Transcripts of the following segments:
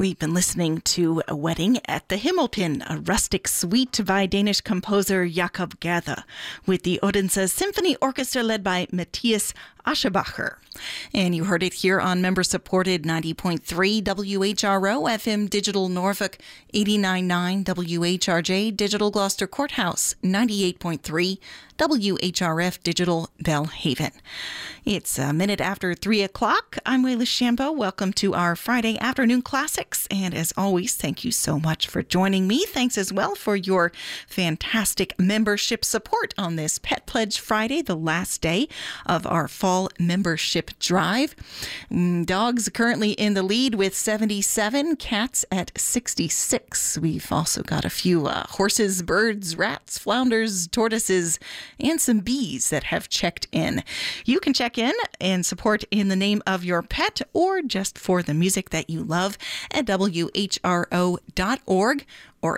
We've been listening to A Wedding at the Himmelpin, a rustic suite by Danish composer Jakob Gerther, with the Odense Symphony Orchestra led by Matthias Aschebacher. And you heard it here on member-supported 90.3 WHRO, FM Digital Norfolk, 89.9 WHRJ, Digital Gloucester Courthouse, 98.3 WHRF Digital Belhaven. It's a minute after 3 o'clock. I'm Wayla Shambo. Welcome to our Friday afternoon classics. And as always, thank you so much for joining me. Thanks as well for your fantastic membership support on this Pet Pledge Friday, the last day of our fall membership drive. Dogs currently in the lead with 77, cats at 66. We've also got a few horses, birds, rats, flounders, tortoises, and some bees that have checked in. You can check in and support in the name of your pet or just for the music that you love at WHRO.org or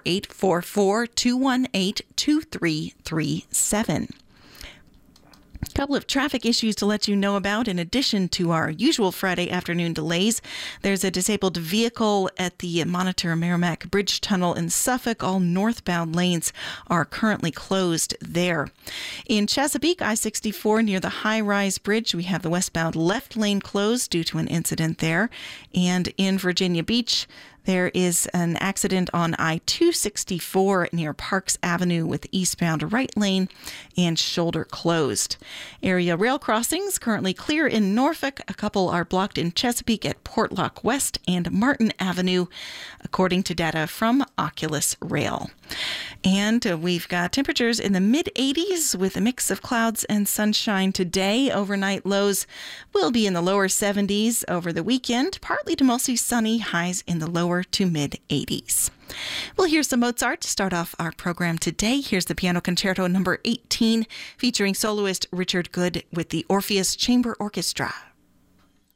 844-218-2337. Couple of traffic issues to let you know about. In addition to our usual Friday afternoon delays, there's a disabled vehicle at the Monitor Merrimack Bridge Tunnel in Suffolk. All northbound lanes are currently closed there. In Chesapeake, I-64 near the high-rise bridge, we have the westbound left lane closed due to an incident there. And in Virginia Beach, there is an accident on I-264 near Parks Avenue with eastbound right lane and shoulder closed. Area rail crossings currently clear in Norfolk. A couple are blocked in Chesapeake at Portlock West and Martin Avenue, according to data from Oculus Rail. And we've got temperatures in the mid-80s with a mix of clouds and sunshine today. Overnight lows will be in the lower 70s over the weekend, partly to mostly sunny, highs in the lower to mid-80s. We'll hear some Mozart to start off our program today. Here's the Piano Concerto number 18, featuring soloist Richard Good with the Orpheus Chamber Orchestra.